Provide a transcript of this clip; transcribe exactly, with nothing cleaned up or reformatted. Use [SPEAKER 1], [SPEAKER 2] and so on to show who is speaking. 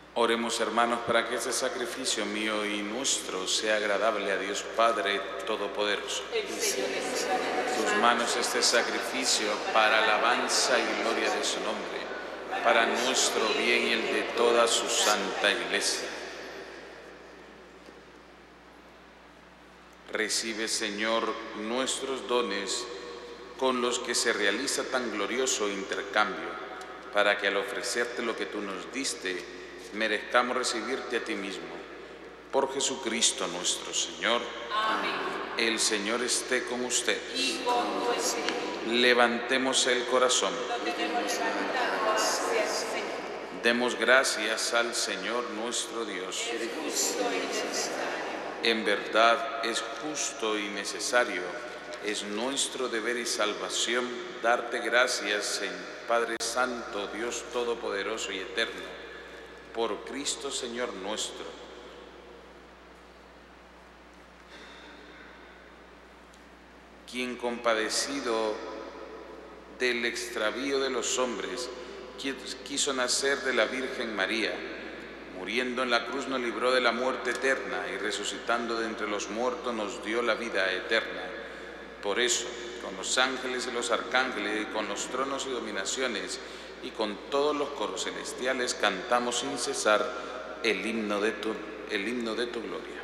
[SPEAKER 1] Oremos, hermanos, para que este sacrificio mío y nuestro sea agradable a Dios Padre Todopoderoso.
[SPEAKER 2] El Señor reciba de
[SPEAKER 1] Tus manos este sacrificio para alabanza y gloria de su nombre, para nuestro bien y el de toda su santa Iglesia. Recibe, Señor, nuestros dones con los que se realiza tan glorioso intercambio, para que al ofrecerte lo que tú nos diste, merezcamos recibirte a ti mismo. Por Jesucristo nuestro Señor.
[SPEAKER 2] Amén.
[SPEAKER 1] El Señor esté con usted.
[SPEAKER 2] Y con tu espíritu.
[SPEAKER 1] Levantemos el corazón.
[SPEAKER 2] Lo tenemos levantado hacia el Señor.
[SPEAKER 1] Demos gracias al Señor nuestro Dios.
[SPEAKER 2] Es justo y necesario.
[SPEAKER 1] En verdad es justo y necesario, es nuestro deber y salvación darte gracias, Padre Santo, Dios Todopoderoso y Eterno, por Cristo Señor nuestro, quien compadecido del extravío de los hombres, quiso nacer de la Virgen María, muriendo en la cruz nos libró de la muerte eterna y resucitando de entre los muertos nos dio la vida eterna. Por eso, con los ángeles y los arcángeles, y con los tronos y dominaciones, y con todos los coros celestiales, cantamos sin cesar el himno de tu, el himno de tu gloria.